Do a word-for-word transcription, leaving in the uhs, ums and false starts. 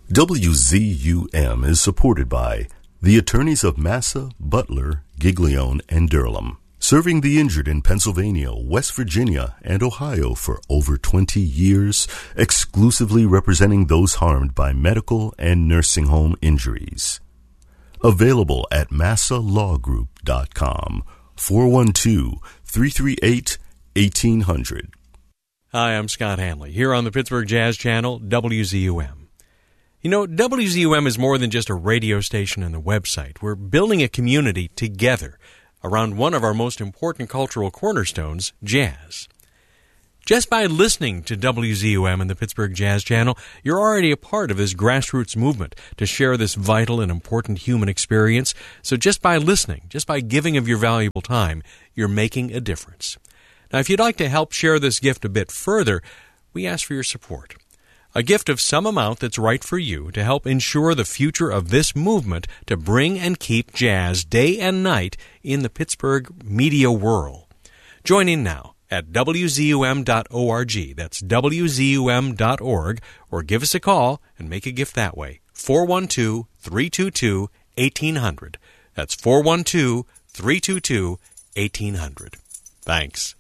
W Z U M is supported by the attorneys of Massa, Butler, Giglione, and Durham, serving the injured in Pennsylvania, West Virginia, and Ohio for over twenty years, exclusively representing those harmed by medical and nursing home injuries. Available at massa law group dot com, four one two, three three eight, one eight zero zero. Hi, I'm Scott Hanley, here on the Pittsburgh Jazz Channel, W Z U M. You know, W Z U M is more than just a radio station and a website. We're building a community together around one of our most important cultural cornerstones, jazz. Just by listening to W Z U M and the Pittsburgh Jazz Channel, you're already a part of this grassroots movement to share this vital and important human experience. So just by listening, just by giving of your valuable time, you're making a difference. Now, if you'd like to help share this gift a bit further, we ask for your support. A gift of some amount that's right for you to help ensure the future of this movement to bring and keep jazz day and night in the Pittsburgh media whirl. Join in now at W Z U M dot org. That's W Z U M dot org. Or give us a call and make a gift that way. four one two, three two two, one eight zero zero. That's four one two, three two two, one eight zero zero. Thanks.